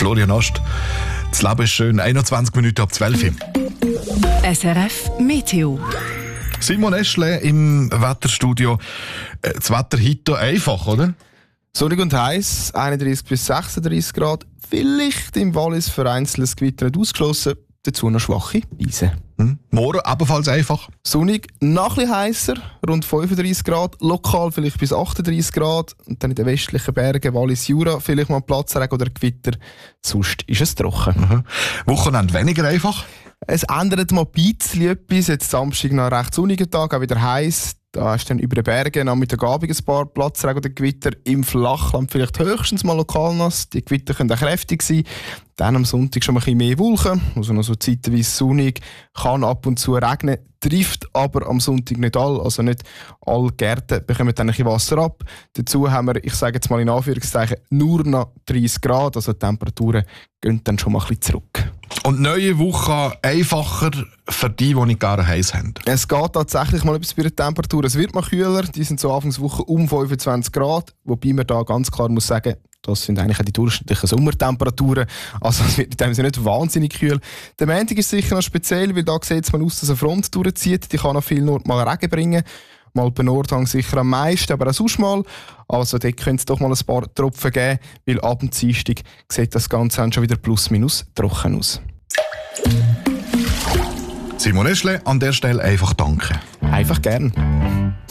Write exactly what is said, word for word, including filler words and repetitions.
Florian Ost. Das Leben ist schön. einundzwanzig Minuten ab zwölf. S R F Meteo. Simon Eschle im Wetterstudio. Das Wetter heute einfach, oder? Sonnig und heiß, einunddreißig bis sechsunddreißig Grad. Vielleicht im Wallis vereinzeltes Gewitter nicht ausgeschlossen. Dazu noch schwache Eisen. Hm. Morgen ebenfalls einfach. Sonnig, noch ein bisschen heißer, rund fünfunddreißig Grad. Lokal vielleicht bis achtunddreißig Grad. Und dann in den westlichen Bergen, Wallis, Jura, vielleicht mal Platzregen oder Gewitter. Sonst ist es trocken. Mhm. Wochenende weniger einfach? Es ändert mal ein bisschen etwas. Jetzt Samstag noch ein recht sonniger Tag, auch wieder heiß. Da hast du dann über den Bergen am Mittagabend ein paar Platzregen oder Gewitter. Im Flachland vielleicht höchstens mal lokal nass. Die Gewitter können auch kräftig sein. Dann am Sonntag schon ein bisschen mehr Wolken. Also noch so zeitweise sonnig. Kann ab und zu regnen. Trifft aber am Sonntag nicht all. Also nicht alle Gärten bekommen dann ein bisschen Wasser ab. Dazu haben wir, ich sage jetzt mal in Anführungszeichen, nur noch dreißig Grad. Also die Temperaturen gehen dann schon mal ein bisschen zurück. Und neue Woche einfacher für die, die nicht gerne heiß haben? Es geht tatsächlich mal etwas bei der Temperatur. Es wird mal kühler. Die sind so Anfangswoche um fünfundzwanzig Grad. Wobei man da ganz klar muss sagen, das sind eigentlich auch die durchschnittlichen Sommertemperaturen. Also es wird in dem Sinne nicht wahnsinnig kühl. Der Montag ist sicher noch speziell, weil da sieht es mal aus, dass eine Front durchzieht. Die kann an vielen Orten mal Regen bringen. Mal bei Nordhang sicher am meisten, aber auch sonst mal. Also dort könnte es doch mal ein paar Tropfen geben, weil ab dem Dienstag sieht das Ganze dann schon wieder plus minus trocken aus. Simon Eschle, an der Stelle einfach danke. Einfach gern.